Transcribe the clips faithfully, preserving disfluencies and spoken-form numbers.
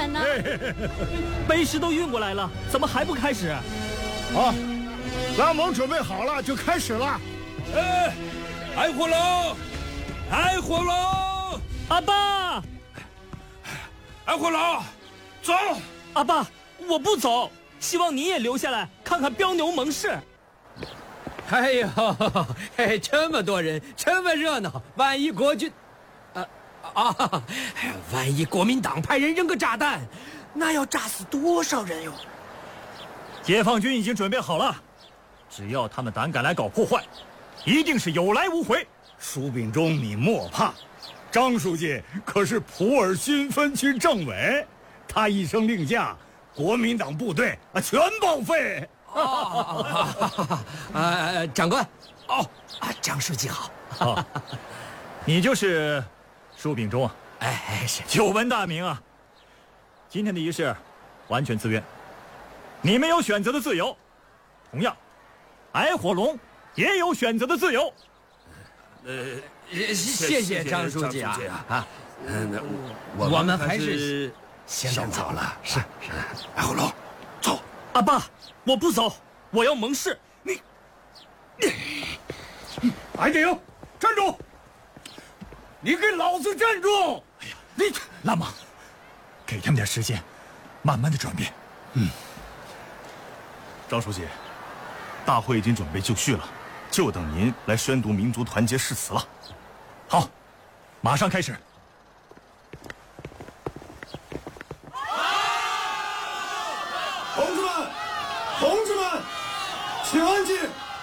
展呢？ 碑石都运过来了，怎么还不开始？ 好，拉盟准备好了，就开始了。 哎，爱火龙，爱火龙， 阿爸， 爱火龙，走！ 阿爸，我不走，希望你也留下来看看标牛盟誓。 哎呦，嘿，这么多人，这么热闹，万一国军，啊啊，万一国民党派人扔个炸弹，那要炸死多少人哟？ 解放军已经准备好了，只要他们胆敢来搞破坏，一定是有来无回。 苏秉忠，你莫怕，张书记可是普洱新分区政委，他一声令下，国民党部队啊全报废。 哦，呃，长官，哦，啊，张书记好。 哦，你就是苏秉忠啊？ 哎，是， 久闻大名啊。今天的仪式完全自愿，你们有选择的自由，同样，矮火龙也有选择的自由。 呃，谢谢张书记啊啊， 嗯，那我我们还是先先走了。是，矮火龙，走。 阿爸，我不走，我要盟誓。 你，你，白顶，站住！你给老子站住！ 哎呀，你拉盟，给他们点时间，慢慢的转变。 嗯，张书记，大会已经准备就绪了，就等您来宣读民族团结誓词了。 好，马上开始。 同志们，同志们，请安静！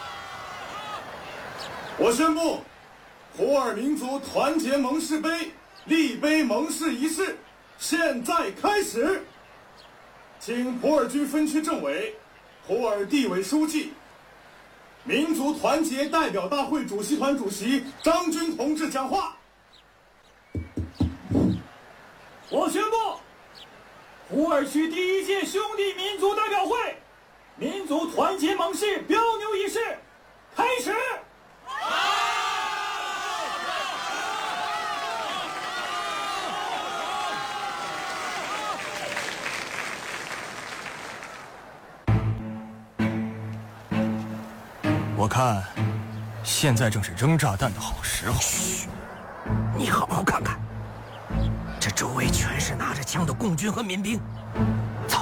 我宣布，普洱民族团结盟誓碑立碑盟誓仪式现在开始。请普洱军分区政委、普洱地委书记、民族团结代表大会主席团主席张军同志讲话。我宣布，普洱区第一届兄弟民族代表会民族团结盟誓标牛仪式开始。 我看，现在正是扔炸弹的好时候。 嘘，你好好看看，这周围全是拿着枪的共军和民兵，